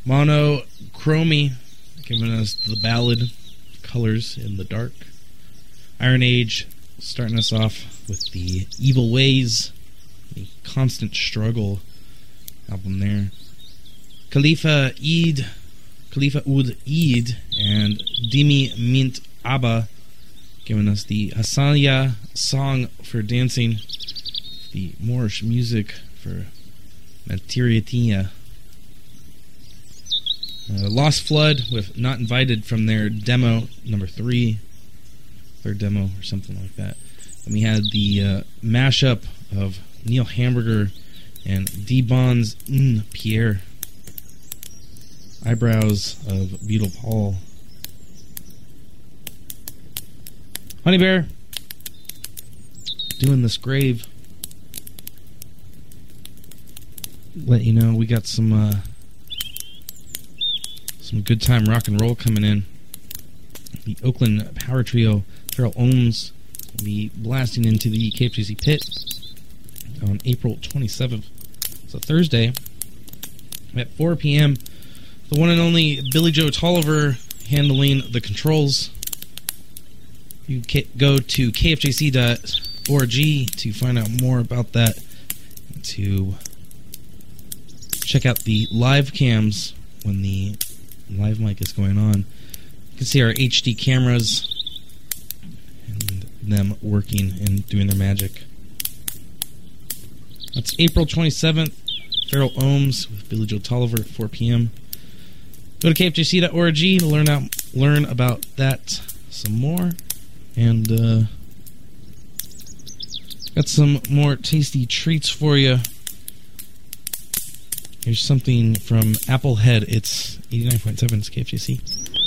Monochromy, giving us the ballad Colors in the Dark. Iron Age, starting us off with the Evil Ways, the Constant Struggle album there. Khalifa Oud Eid, and Dimi Mint Abba, giving us the Hassania Song for Dancing, the Moorish music for Matiriatia. Lost Flood with Not Invited from their demo number 3, third demo or something like that. And we had the mashup of Neil Hamburger and D-Bon's Pierre. Eyebrows of Beetle Paul. Honey Bear, Doing This Grave. Let you know we got some good time rock and roll coming in. The Oakland Power Trio, Feral Ohms, will be blasting into the KFGC Pit on April 27th. It's a Thursday at 4 p.m. The one and only Billy Joe Tolliver handling the controls. You can go to kfjc.org to find out more about that, to check out the live cams when the live mic is going on. You can see our HD cameras and them working and doing their magic. That's April 27th, Feral Ohms with Billy Joe Tolliver at 4 p.m. Go to kfjc.org to learn about that some more. And got some more tasty treats for you. Here's something from Applehead. It's 89.7 KFJC.